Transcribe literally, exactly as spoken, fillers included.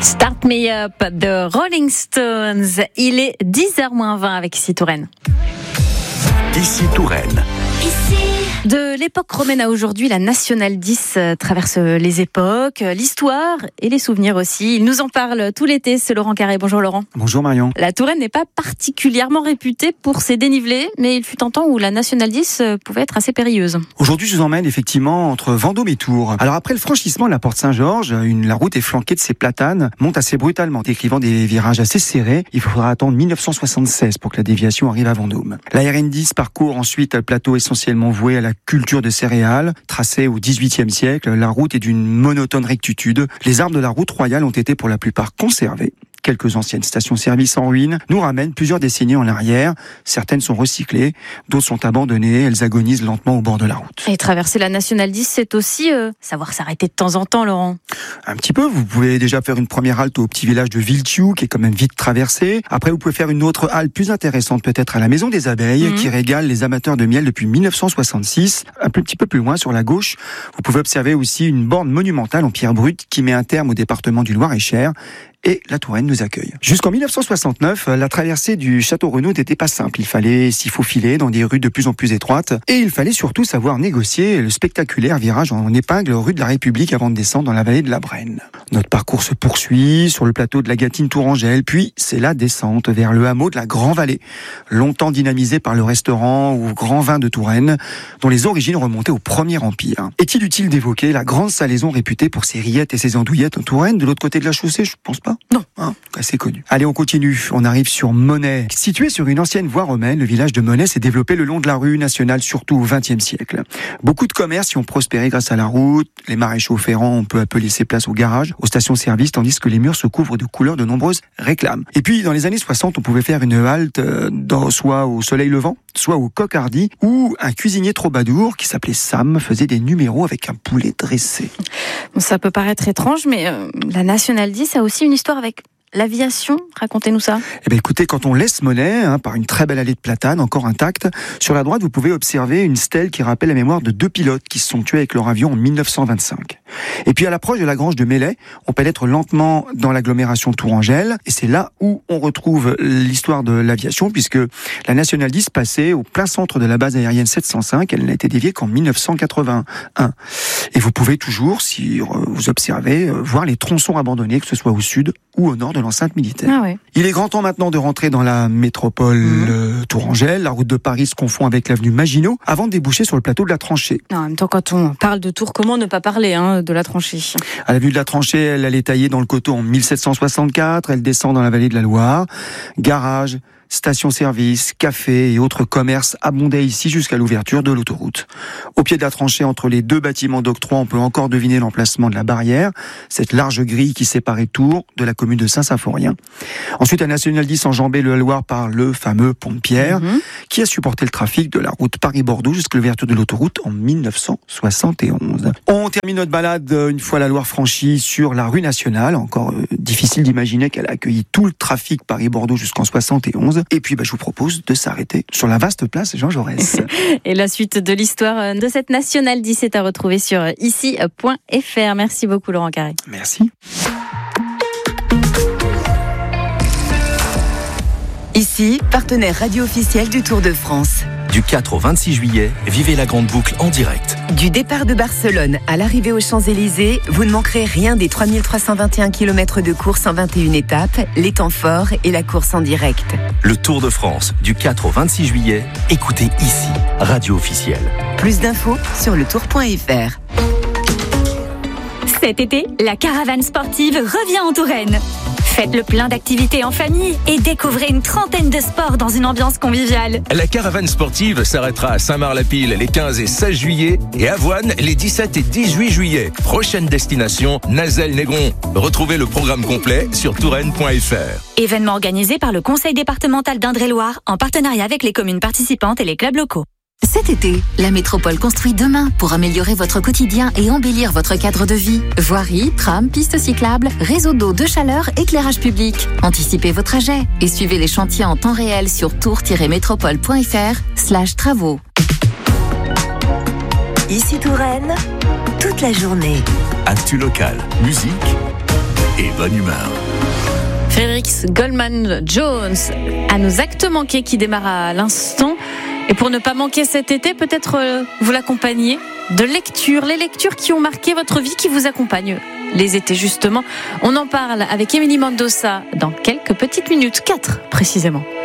Start Me Up de Rolling Stones. Il est dix heures moins vingt avec Ici Touraine. Ici Touraine. Ici. De l'époque romaine à aujourd'hui, la Nationale dix traverse les époques, l'histoire et les souvenirs aussi. Il nous en parle tout l'été, c'est Laurent Carré. Bonjour Laurent. Bonjour Marion. La Touraine n'est pas particulièrement réputée pour ses dénivelés, mais il fut un temps où la Nationale dix pouvait être assez périlleuse. Aujourd'hui, je vous emmène effectivement entre Vendôme et Tours. Alors après le franchissement de la Porte Saint-Georges, une, la route est flanquée de ces platanes, monte assez brutalement, décrivant des virages assez serrés. Il faudra attendre mille neuf cent soixante-seize pour que la déviation arrive à Vendôme. La R N dix parcourt ensuite un plateau essentiellement voué à la culture de céréales. Tracée au dix-huitième siècle, la route est d'une monotone rectitude. Les arbres de la route royale ont été pour la plupart conservés. Quelques anciennes stations-service en ruine nous ramènent plusieurs décennies en arrière. Certaines sont recyclées, d'autres sont abandonnées. Elles agonisent lentement au bord de la route. Et traverser la Nationale dix, c'est aussi euh, savoir s'arrêter de temps en temps, Laurent. Un petit peu. Vous pouvez déjà faire une première halte au petit village de Villetiu, qui est quand même vite traversé. Après, vous pouvez faire une autre halte plus intéressante, peut-être à la Maison des Abeilles, mmh. qui régale les amateurs de miel depuis mille neuf cent soixante-six. Un petit peu plus loin, sur la gauche, vous pouvez observer aussi une borne monumentale en pierre brute qui met un terme au département du Loir-et-Cher. Et la Touraine nous accueille. Jusqu'en mille neuf cent soixante-neuf, la traversée du Château Renaud n'était pas simple. Il fallait s'y faufiler dans des rues de plus en plus étroites. Et il fallait surtout savoir négocier le spectaculaire virage en épingle rue de la République avant de descendre dans la vallée de la Brenne. Notre parcours se poursuit sur le plateau de la Gâtine-Tourangelle, puis c'est la descente vers le hameau de la Grand-Vallée, longtemps dynamisé par le restaurant ou Grand Vin de Touraine, dont les origines remontaient au Premier Empire. Est-il utile d'évoquer la grande salaison réputée pour ses rillettes et ses andouillettes en Touraine, de l'autre côté de la chaussée? Je pense pas. Non. Hein, assez connu. Allez, on continue. On arrive sur Monnet. Situé sur une ancienne voie romaine, le village de Monnet s'est développé le long de la rue nationale, surtout au vingtième siècle. Beaucoup de commerces y ont prospéré grâce à la route. Les maréchaux ferrants ont peu à peu laissé place aux garages, aux stations-service, tandis que les murs se couvrent de couleurs de nombreuses réclames. Et puis, dans les années soixante, on pouvait faire une halte dans, soit au soleil levant, soit au coq hardy, où un cuisinier troubadour qui s'appelait Sam faisait des numéros avec un poulet dressé. Bon, ça peut paraître étrange, mais euh, la Nationale dix a aussi une histoire avec l'aviation. Racontez-nous ça. Eh bien, écoutez, quand on laisse Monnet, hein, par une très belle allée de platanes, encore intacte, sur la droite, vous pouvez observer une stèle qui rappelle la mémoire de deux pilotes qui se sont tués avec leur avion en mille neuf cent vingt-cinq. Et puis, à l'approche de la grange de Melay, on pénètre lentement dans l'agglomération Tourangelle, et c'est là où on retrouve l'histoire de l'aviation, puisque la Nationale dix passait au plein centre de la base aérienne sept cent cinq, elle n'a été déviée qu'en mille neuf cent quatre-vingt-un. Et vous pouvez toujours, si vous observez, voir les tronçons abandonnés, que ce soit au sud ou au nord de l'enceinte militaire. Ah ouais. Il est grand temps maintenant de rentrer dans la métropole mmh. euh, Tourangelle. La route de Paris se confond avec l'avenue Maginot avant de déboucher sur le plateau de la Tranchée. Non, en même temps, quand on parle de Tours, comment ne pas parler hein, de la Tranchée? À l'avenue de la Tranchée, elle allait tailler dans le coteau en mille sept cent soixante-quatre. Elle descend dans la vallée de la Loire. Garage, stations-service, cafés et autres commerces abondaient ici jusqu'à l'ouverture de l'autoroute. Au pied de la tranchée, entre les deux bâtiments d'octroi, on peut encore deviner l'emplacement de la barrière, cette large grille qui séparait Tours de la commune de Saint-Symphorien. Ensuite, la Nationale dix enjambait le Loire par le fameux pont de Pierre, mmh. qui a supporté le trafic de la route Paris-Bordeaux jusqu'à l'ouverture de l'autoroute en mille neuf cent soixante et onze. On termine notre balade, une fois la Loire franchie, sur la rue nationale. Encore euh, difficile d'imaginer qu'elle a accueilli tout le trafic Paris-Bordeaux jusqu'en soixante et onze. Et puis, bah, je vous propose de s'arrêter sur la vaste place Jean Jaurès. Et la suite de l'histoire de cette Nationale dix est à retrouver sur ici point f r. Merci beaucoup, Laurent Carré. Merci. Ici, partenaire radio officiel du Tour de France. Du quatre au vingt-six juillet, vivez la grande boucle en direct. Du départ de Barcelone à l'arrivée aux Champs-Élysées, vous ne manquerez rien des trois mille trois cent vingt et un kilomètres de course en vingt et une étapes, les temps forts et la course en direct. Le Tour de France, du quatre au vingt-six juillet, écoutez ici, radio officielle. Plus d'infos sur le tour point f r. Cet été, la caravane sportive revient en Touraine. Faites le plein d'activités en famille et découvrez une trentaine de sports dans une ambiance conviviale. La caravane sportive s'arrêtera à Saint-Marc-la-Pile les quinze et seize juillet et à Avoine les dix-sept et dix-huit juillet. Prochaine destination, Nazelles-Négron. Retrouvez le programme complet sur touraine point f r. Événement organisé par le Conseil départemental d'Indre-et-Loire en partenariat avec les communes participantes et les clubs locaux. Cet été, la métropole construit demain pour améliorer votre quotidien et embellir votre cadre de vie. Voirie, tram, pistes cyclables, réseau d'eau, de chaleur, éclairage public. Anticipez vos trajets et suivez les chantiers en temps réel sur tour tiret métropole point f r slash travaux. Ici Touraine, toute la journée. Actu local, musique et bonne humeur. Fredericks Goldman Jones à nos actes manqués qui démarrent à l'instant. Et pour ne pas manquer cet été, peut-être euh, vous l'accompagnez de lectures, les lectures qui ont marqué votre vie, qui vous accompagnent les étés justement. On en parle avec Émilie Mendoza dans quelques petites minutes, quatre précisément.